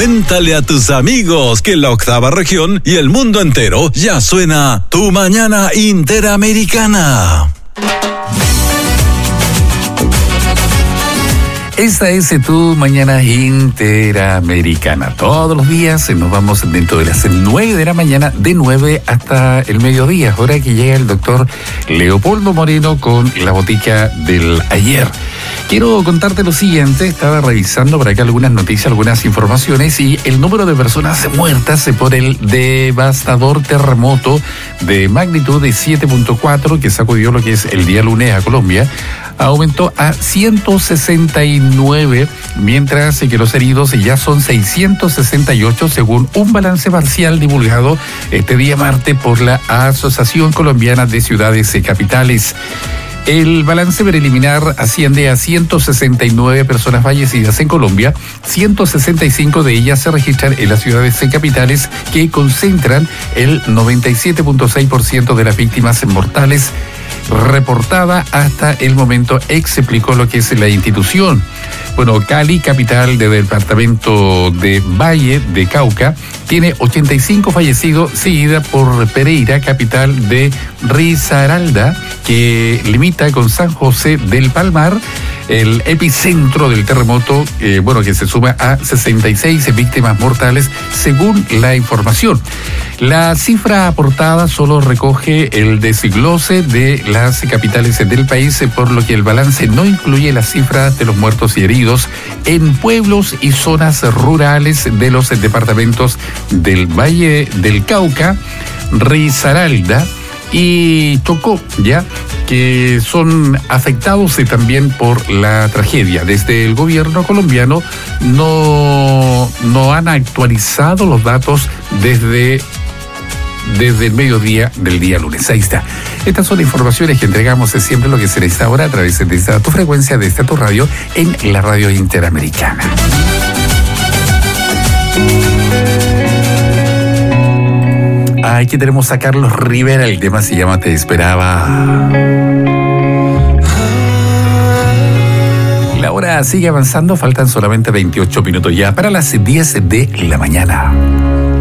Cuéntale a tus amigos que en la 8ª región y el mundo entero ya suena Tu Mañana Interamericana. Esta es Tu Mañana Interamericana. Todos los días nos vamos dentro de las 9 de la mañana, de 9 hasta el mediodía, hora que llega el doctor Leopoldo Moreno con la botica del ayer. Quiero contarte lo siguiente, estaba revisando por acá algunas noticias, algunas informaciones, y el número de personas muertas por el devastador terremoto de magnitud de 7.4 que sacudió lo que es el día lunes a Colombia, aumentó a 169, mientras que los heridos ya son 668, según un balance parcial divulgado este día martes por la Asociación Colombiana de Ciudades y Capitales. El balance preliminar asciende a 169 personas fallecidas en Colombia. 165 de ellas se registran en las ciudades y capitales, que concentran el 97.6% de las víctimas mortales reportada hasta el momento, explicó lo que es la institución. Bueno, Cali, capital del departamento de Valle de Cauca, tiene 85 fallecidos, seguida por Pereira, capital de Risaralda, que limita con San José del Palmar, el epicentro del terremoto, que se suma a 66 víctimas mortales, según la información. La cifra aportada solo recoge el desglose de las capitales del país, por lo que el balance no incluye las cifras de los muertos y heridos en pueblos y zonas rurales de los departamentos del Valle del Cauca, Risaralda y Chocó, ya que son afectados también por la tragedia. Desde el gobierno colombiano no han actualizado los datos desde el mediodía del día lunes. Ahí está. Estas son informaciones que entregamos siempre lo que se necesita ahora a través de esta tu frecuencia, de esta tu radio, en la radio interamericana. Aquí tenemos a Carlos Rivera, el tema se llama Te Esperaba. La hora sigue avanzando, faltan solamente 28 minutos ya para las 10 de la mañana.